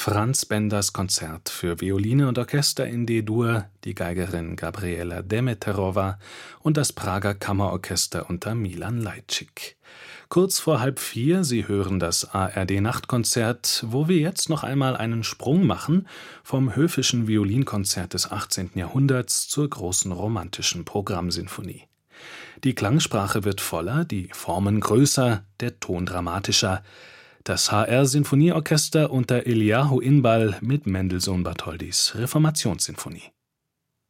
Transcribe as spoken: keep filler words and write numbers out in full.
Franz Benders Konzert für Violine und Orchester in D-Dur, die Geigerin Gabriela Demeterova und das Prager Kammerorchester unter Milan Lajcik. Kurz vor halb vier, Sie hören das A R D-Nachtkonzert, wo wir jetzt noch einmal einen Sprung machen vom höfischen Violinkonzert des achtzehnten Jahrhunderts zur großen romantischen Programmsinfonie. Die Klangsprache wird voller, die Formen größer, der Ton dramatischer. Das H R-Sinfonieorchester unter Eliahu Inbal mit Mendelssohn-Bartholdys Reformationssinfonie.